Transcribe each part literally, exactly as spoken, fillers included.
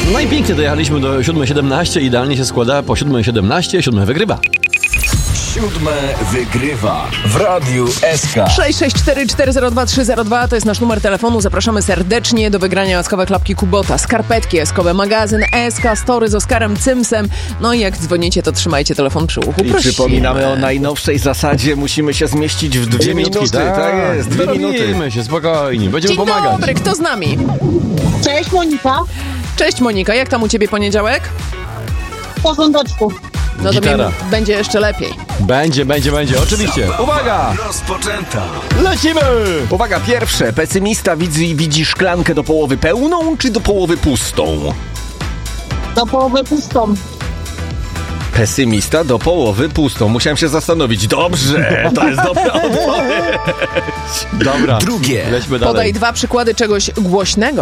No i pięknie dojechaliśmy do siódmej siedemnaście, idealnie się składa po siódmej siedemnaście, siódme wygrywa. Siódme wygrywa w Radiu S K. sześć sześć cztery cztery zero dwa trzy zero dwa to jest nasz numer telefonu. Zapraszamy serdecznie do wygrania eskowe klapki Kubota, skarpetki eskowe, magazyn S K Story z Oskarem Cymsem. No i jak dzwonicie, to trzymajcie telefon przy uchu. I Prosimy. przypominamy o najnowszej zasadzie. Musimy się zmieścić w dwie, Dwie minuty. minutki, Tak, tak jest, dwie minuty. Dorobimy się, spokojnie, będziemy Dzień pomagać. dobry, kto z nami? Cześć Monika, Cześć Monika, jak tam u ciebie poniedziałek? w porządeczku. No to Gitara. mi będzie jeszcze lepiej. Będzie, będzie, będzie, oczywiście. Uwaga! Rozpoczęta. Lecimy! Uwaga, pierwsze. Pesymista widzi, widzi szklankę do połowy pełną czy do połowy pustą? Do połowy pustą. Pesymista do połowy pustą. Musiałem się zastanowić. Dobrze, to jest dobra odpowiedź. Dobra. Drugie. Lećmy dalej. Podaj dwa przykłady czegoś głośnego.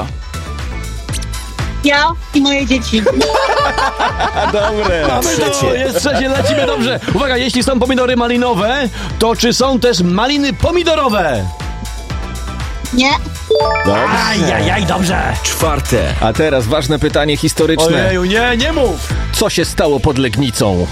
Ja i moje dzieci. Dobre. Trzecie. Jest trzecie, lecimy dobrze. Uwaga, jeśli są pomidory malinowe, to czy są też maliny pomidorowe? Nie. Ajajaj, dobrze. Czwarte. A teraz ważne pytanie historyczne. Ojeju, nie, nie mów. Co się stało pod Legnicą?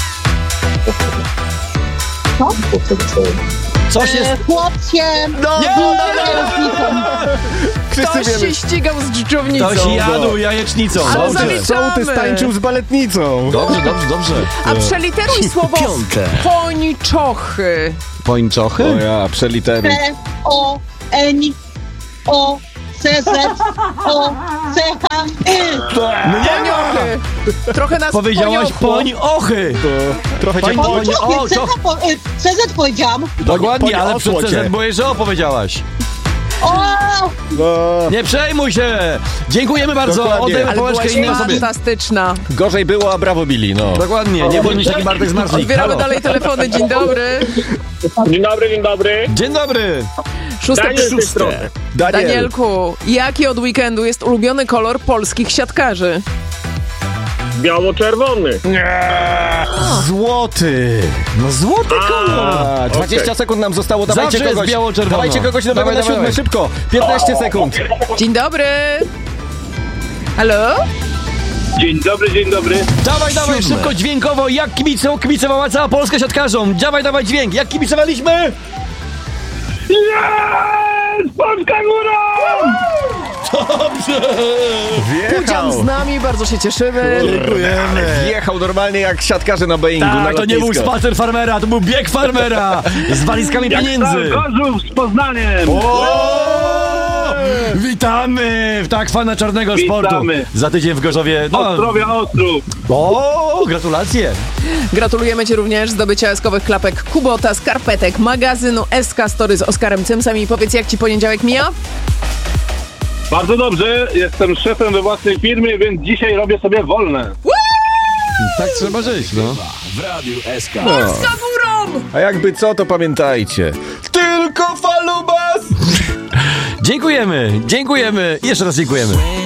Co? Co się... E, chłopciem. No, kierownicą. Wszyscy Ktoś się ścigał z dżdżownicą. Ktoś jadł jajecznicą. Ale Dobrze. zaliczamy. Sołtys tańczył z baletnicą. Dobrze, dobrze, dobrze. A przeliteruj słowo Piąte. pończochy. Pończochy? O ja, przeliteruj. P, O, N, O, C, Z, O, C, H, Y. No nie Poniochy. Trochę nas Powiedziałaś poniosło. poń ochy. Trochę cię Poń- po... poń- o, Poniochy, czoch- C, po, y, C, Z powiedziałam. Dokładnie, poń ale przed osło C cię. Z boję, że opowiedziałaś. O, No, Nie przejmuj się. Dziękujemy bardzo. Dokładnie. Oddajmy Ale pałeczkę byłaś innej osobie. fantastyczna. gorzej było, a brawo Billy, no. Dokładnie, nie bądź taki Bartek z Marslik. Odbieramy Halo. dalej telefony. Dzień dobry. Dzień dobry, dzień dobry. Dzień dobry. Szóste Daniel z tej szóste. strony. Daniel. Danielku, jaki od weekendu jest ulubiony kolor polskich siatkarzy? Biało-czerwony. Złoty. No złoty kolor. A, dwadzieścia okej. sekund nam zostało, dawajcie Zawsze jest kogoś. biało-czerwono. Dawajcie kogoś nowego Dawaj, na dawaj, siódme, dawaj. szybko. piętnaście sekund. Dzień dobry. Halo? Dzień dobry, dzień dobry. Dawaj, dawaj, Siódme. szybko, dźwiękowo, jak kibicą, kibicowała cała Polska siatkarzom. Dawaj, dawaj, dźwięk, jak kibicowaliśmy? Jest! Polska górą! Pudzian z nami, bardzo się cieszymy. Dziękujemy. Wjechał normalnie jak siatkarze na Boeingu. na Tak, to nie był lotnisko. spacer farmera, to był bieg farmera z walizkami pieniędzy. Gorzów z Poznaniem! Witamy w tak fana czarnego Witamy. sportu. Za tydzień w Gorzowie. No, Ostrowia Ostrów! o, gratulacje. Gratulujemy Ci również zdobycia eskowych klapek Kubota, skarpetek, magazynu S K Story z Oskarem Cymsem. I powiedz, jak Ci poniedziałek mija? Bardzo dobrze, jestem szefem we własnej firmie, więc dzisiaj robię sobie wolne. Tak trzeba żyć, no. W Radiu S K. Polska górą! A jakby co, to pamiętajcie. Tylko falubas! Dziękujemy, dziękujemy, jeszcze raz dziękujemy.